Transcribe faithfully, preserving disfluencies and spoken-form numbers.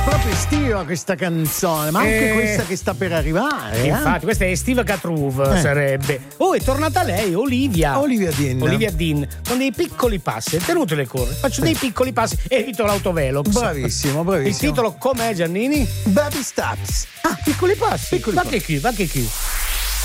proprio estiva questa canzone, ma anche Eh, questa che sta per arrivare. eh? Infatti, questa è Steve Gatruve, Eh. sarebbe. Oh, è tornata lei, Olivia. Olivia Dean. Olivia Dean, con dei piccoli passi. Tenute le corre, faccio dei piccoli passi, evito l'autovelox. Bravissimo, bravissimo. Il titolo com'è, Giannini? Baby Steps. Ah, piccoli passi. Piccoli va passi. che qui, va che qui.